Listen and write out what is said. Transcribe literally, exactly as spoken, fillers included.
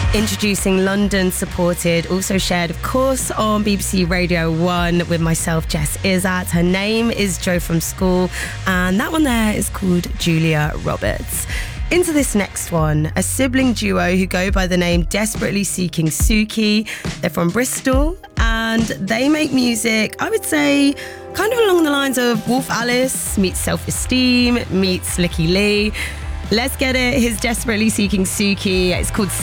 Introducing London Supported, also shared, of course, on B B C Radio one with myself, Jess Izzat. Her name is Joe from School, and that one there is called Julia Roberts. Into this next one, a sibling duo who go by the name Desperately Seeking Suki. They're from Bristol, and they make music, I would say, kind of along the lines of Wolf Alice meets Self-Esteem meets Licky Lee. Let's get it. Here's Desperately Seeking Suki. It's called